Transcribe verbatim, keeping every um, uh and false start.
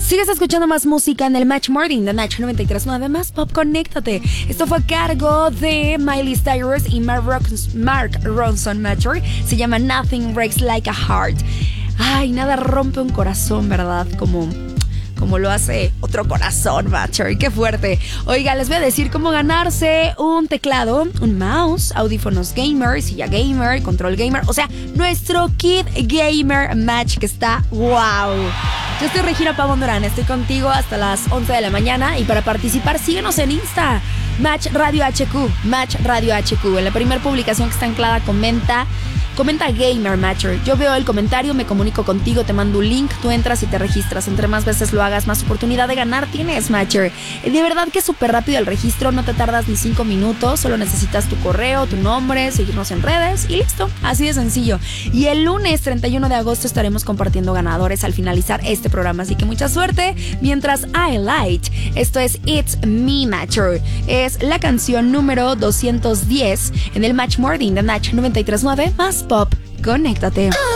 Sigues escuchando más música en el Match Morning de Match noventa y tres punto nueve más Pop. Conéctate. Esto fue a cargo de Miley Cyrus y Mark, Rock- Mark Ronson Matcher. Se llama Nothing Breaks Like a Heart. Ay, nada rompe un corazón, ¿verdad? Como... como lo hace otro corazón, Matcher. ¡Qué fuerte! Oiga, les voy a decir cómo ganarse un teclado, un mouse, audífonos gamer, silla gamer, control gamer. O sea, nuestro kit gamer Match que está wow. Yo estoy Regina Pavón Durán, estoy contigo hasta las once de la mañana. Y para participar, síguenos en Insta. Match Radio H Q, Match Radio H Q. En la primera publicación que está anclada comenta... Comenta Gamer Matcher. Yo veo el comentario, me comunico contigo, te mando un link, tú entras y te registras. Entre más veces lo hagas, más oportunidad de ganar tienes, Matcher. De verdad que es súper rápido el registro, no te tardas ni cinco minutos, solo necesitas tu correo, tu nombre, seguirnos en redes y listo. Así de sencillo. Y el lunes treinta y uno de agosto estaremos compartiendo ganadores al finalizar este programa, así que mucha suerte. Mientras I Light, esto es It's Me Matcher. Es la canción número doscientos diez en el Match Morning de Match noventa y tres punto nueve más Pop. Conéctate.